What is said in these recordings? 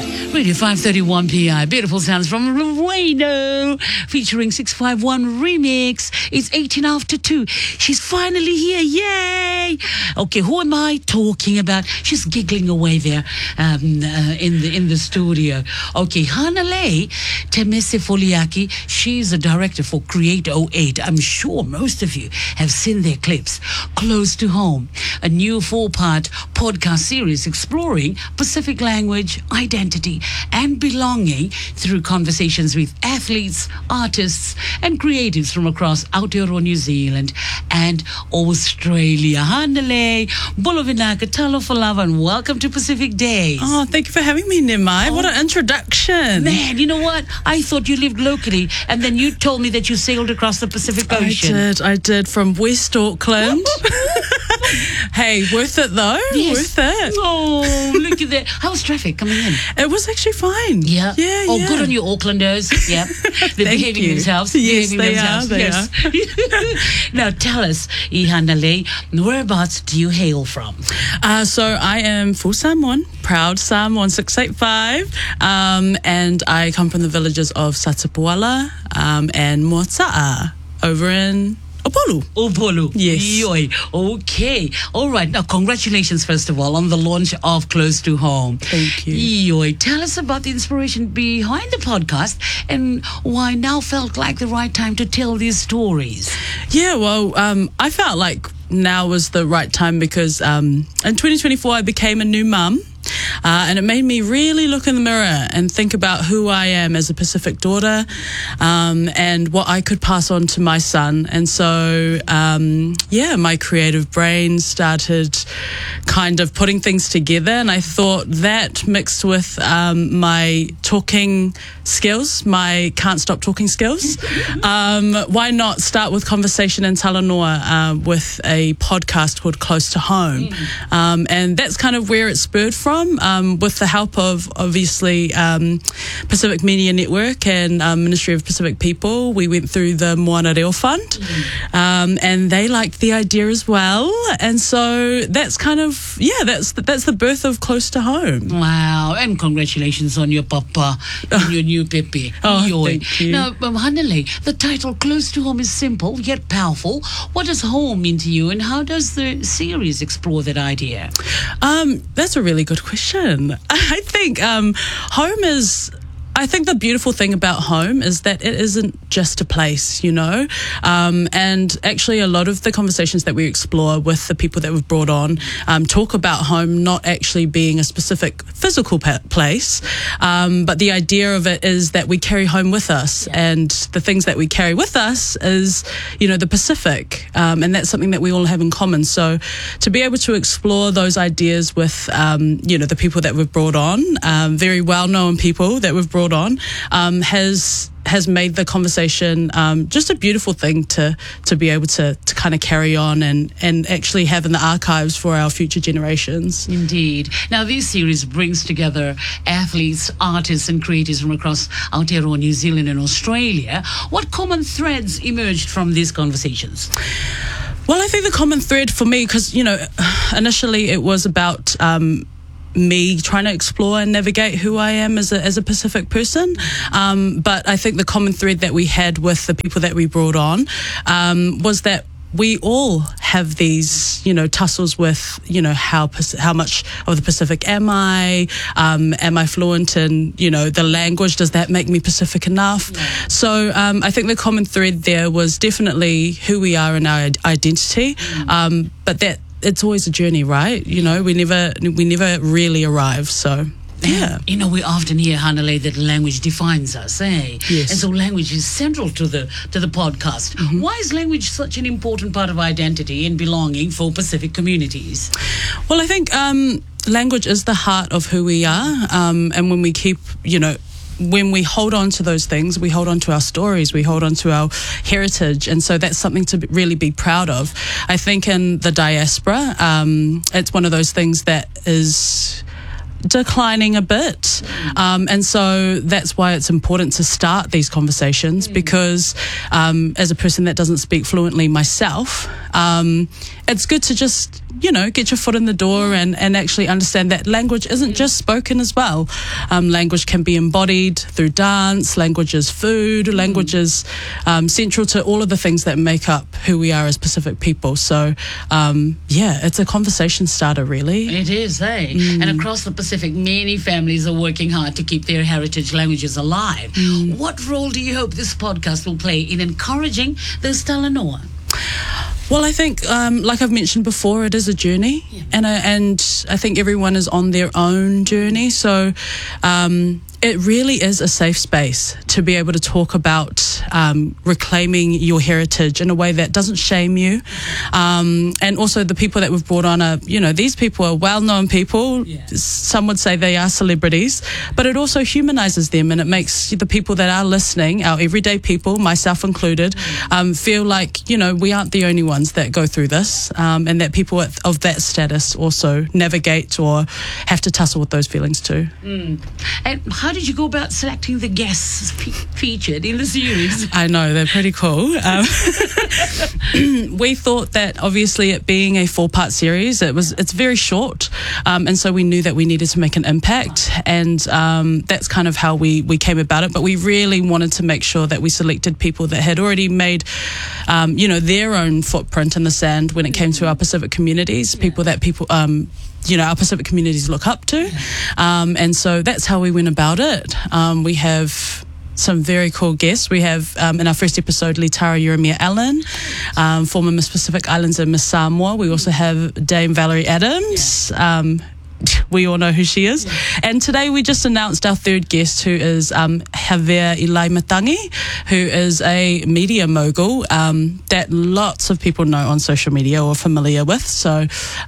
Radio 531 PI, beautiful sounds from Rowena, featuring 651 Remix. It's 18 after 2. She's finally here, yay! Okay, who am I talking about? She's giggling away there in the studio. Okay, Hanalei Temese Foliaki, she's a director for Create 08. I'm sure most of you have seen their clips. Close to Home, a new 4-part podcast series exploring Pacific language, identity, and belonging through conversations with athletes, artists, and creatives from across Aotearoa, New Zealand and Australia. Hanalei, Bolovinaka, Talofalava, and welcome to Pacific Days. Oh, thank you for having me, Nimai. What an introduction. Man, you know what? I thought you lived locally, and then you told me that you sailed across the Pacific Ocean. I did from West Auckland. Hey, worth it though. Yes. Worth it. Oh, look at that. How was traffic coming in? It was actually fine. Yeah. Oh, yeah. good on you, Aucklanders. Yeah. They're behaving you. themselves. Yes, they are. Now, tell us, Hanalei, whereabouts do you hail from? So I am full Samoan, proud Samoan 685, and I come from the villages of Satapuala and Mota'a over in Upolu. Yes. Yoi. Okay. All right. Now, congratulations, first of all, on the launch of Close to Home. Thank you. Yoi. Tell us about the inspiration behind the podcast and why now felt like the right time to tell these stories. Yeah, well, I felt like now was the right time because in 2024 I became a new mum. And it made me really look in the mirror and think about who I am as a Pacific daughter and what I could pass on to my son. And so, my creative brain started kind of putting things together. And I thought that mixed with my talking skills, my can't stop talking skills, why not start with conversation in Talanoa with a podcast called Close to Home? And that's kind of where it spurred from. With the help of obviously Pacific Media Network and Ministry of Pacific People, we went through the Moana Reo Fund, and they liked the idea as well. And so that's kind of that's the birth of Close to Home. Wow! And congratulations on your papa and your new Pepe. Thank you. Now, Hanalei, the title Close to Home is simple yet powerful. What does home mean to you, and how does the series explore that idea? That's a really good question. I think I think the beautiful thing about home is that it isn't just a place, you know, and actually a lot of the conversations that we explore with the people that we've brought on talk about home not actually being a specific physical place, but the idea of it is that we carry home with us, and the things that we carry with us is, you know, the Pacific, and that's something that we all have in common. So to be able to explore those ideas with, the people that we've brought on, very well-known people that we've brought on, has made the conversation just a beautiful thing to be able to kind of carry on and actually have in the archives for our future generations. Indeed. Now, this series brings together athletes, artists and creators from across Aotearoa, New Zealand and Australia. What common threads emerged from these conversations? Well, I think the common thread for me, because, you know, initially it was about me trying to explore and navigate who I am as a Pacific person. But I think the common thread that we had with the people that we brought on was that we all have these, you know, tussles with, you know, how much of the Pacific am I? Am I fluent in, you know, the language? Does that make me Pacific enough? Yeah. So I think the common thread there was definitely who we are in our identity, but that it's always a journey, right? You know, we never really arrive. So yeah, you know, we often hear, Hanalei, that language defines us, eh? Yes. And so language is central to the podcast. Mm-hmm. Why is language such an important part of identity and belonging for Pacific communities? Well, I think language is the heart of who we are, and when we keep, you know, when we hold on to those things, we hold on to our stories, we hold on to our heritage, and so that's something to really be proud of. I think in the diaspora, it's one of those things that is declining a bit, and so that's why it's important to start these conversations, because as a person that doesn't speak fluently myself, it's good to just get your foot in the door and actually understand that language isn't just spoken as well. Language can be embodied through dance. Language is food. Language is central to all of the things that make up who we are as Pacific people. So, it's a conversation starter, really. It is, eh? And across the Pacific, many families are working hard to keep their heritage languages alive. What role do you hope this podcast will play in encouraging those Talanoa? Well, I think, like I've mentioned before, it is a journey, and I think everyone is on their own journey. So it really is a safe space to be able to talk about reclaiming your heritage in a way that doesn't shame you. And also the people that we've brought on are, these people are well-known people. Yeah. Some would say they are celebrities, but it also humanizes them, and it makes the people that are listening, our everyday people, myself included, feel like, we aren't the only ones that go through this, and that people of that status also navigate or have to tussle with those feelings too. And how did you go about selecting the guests featured in the series? I know, they're pretty cool. We thought that obviously it being a 4-part series, it's very short, and so we knew that we needed to make an impact, and that's kind of how we came about it. But we really wanted to make sure that we selected people that had already made their own footprint in the sand when it came to our Pacific communities, people that our Pacific communities look up to. And so that's how we went about it. We have some very cool guests. We have, in our first episode, Litara Uremia Allen, former Miss Pacific Islands and Miss Samoa. We also have Dame Valerie Adams. We all know who she is. Yeah. And today we just announced our third guest, who is Javier Ilai-Matangi, who is a media mogul that lots of people know on social media or familiar with. So,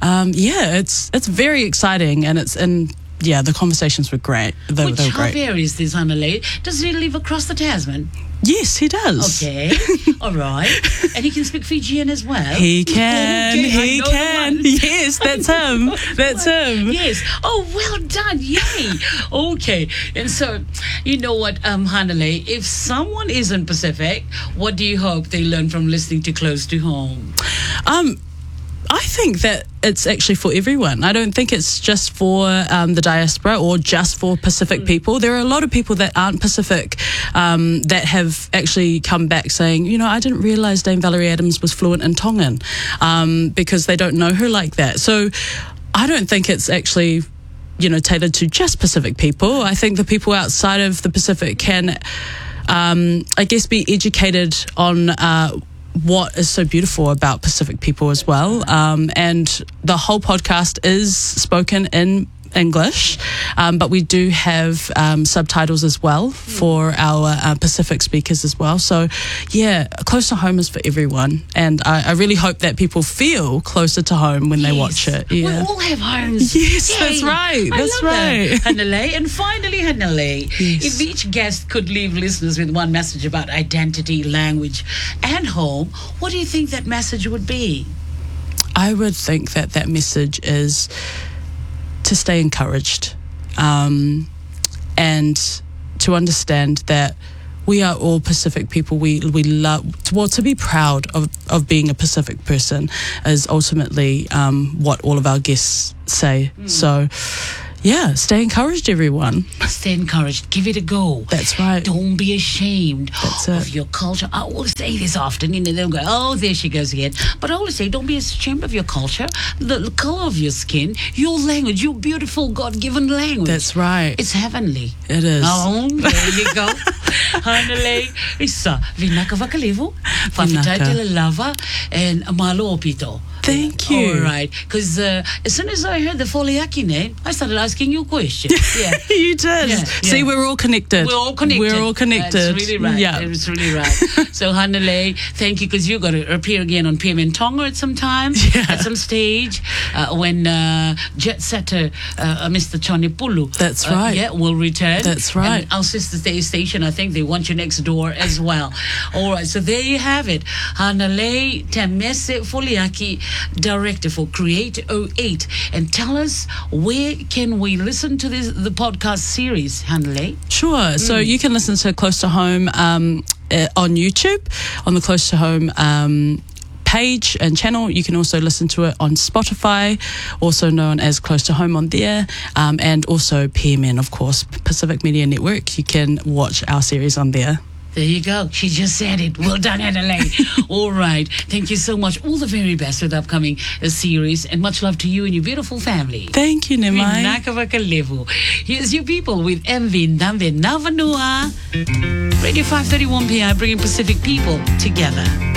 it's very exciting, and the conversations were great. They were great. Javier is this, Hanalei? Does he live across the Tasman? Yes, he does. Okay, all right. And he can speak Fijian as well? He can, he can. Yes, that's him. That's him. Yes. Oh, well done. Yay. Okay. And so, you know what, Hanalei, if someone isn't Pacific, what do you hope they learn from listening to Close to Home? I think that it's actually for everyone. I don't think it's just for the diaspora or just for Pacific people. There are a lot of people that aren't Pacific that have actually come back saying, I didn't realise Dame Valerie Adams was fluent in Tongan, because they don't know her like that. So I don't think it's actually tailored to just Pacific people. I think the people outside of the Pacific can, be educated on what is so beautiful about Pacific people as well. And the whole podcast is spoken in English, but we do have subtitles as well for our Pacific speakers as well. So, Close to Home is for everyone, and I really hope that people feel closer to home when they watch it. Yeah. We all have homes. Yes, yay. That's right. That's right. Hanalei. And finally, Hanalei, if each guest could leave listeners with one message about identity, language, and home, what do you think that message would be? I would think that message is to stay encouraged, and to understand that we are all Pacific people. We love, to be proud of being a Pacific person is ultimately what all of our guests say. So, stay encouraged, everyone. Stay encouraged. Give it a go. That's right. Don't be ashamed of your culture. I always say this often, they'll go, oh, there she goes again. But I always say, don't be ashamed of your culture, the color of your skin, your language, your beautiful God-given language. That's right. It's heavenly. It is. Oh, there you go. Hanalei, isa, vinaka vakalivu, fafitai lava, and malo opito. Thank you. All right. Because as soon as I heard the Foliaki name, I started asking you questions. Yeah. You did. Yeah. See, we're all connected. We're all connected. That's really right. Yeah. It's really right. So, Hanalei, thank you, because you're going to appear again on PM and Tonga at some time, at some stage, when Jet Setter, Mr. Chone Pulu. That's right. Will return. That's right. And our sister station, I think they want you next door as well. All right. So, there you have it. Hanalei Temese Foliaki, Director for Create 08, and tell us, where can we listen to the podcast series, Hanalei? Sure. So you can listen to Close to Home on YouTube, on the Close to Home page and channel. You can also listen to it on Spotify, also known as Close to Home on there, and also PMN, of course, Pacific Media Network. You can watch our series on there. There you go. She just said it. Well done, Adelaide. All right. Thank you so much. All the very best with the upcoming series. And much love to you and your beautiful family. Thank you, Nemai. Here's your people with MV Namve Navanua. Radio 531 PI, bringing Pacific people together.